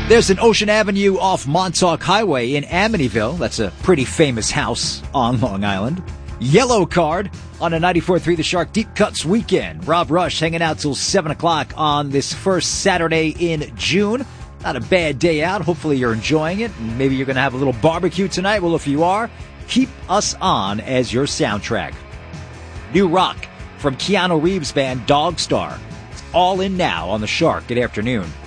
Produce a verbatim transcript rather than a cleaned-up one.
There's an Ocean Avenue off Montauk Highway in Amityville. That's a pretty famous house on Long Island. Yellow Card on a ninety-four point three The Shark Deep Cuts weekend. Rob Rush hanging out till seven o'clock on this first Saturday in June. Not a bad day out. Hopefully you're enjoying it. Maybe you're going to have a little barbecue tonight. Well, if you are, keep us on as your soundtrack. New rock from Keanu Reeves' band Dogstar. It's all in now on The Shark. Good afternoon.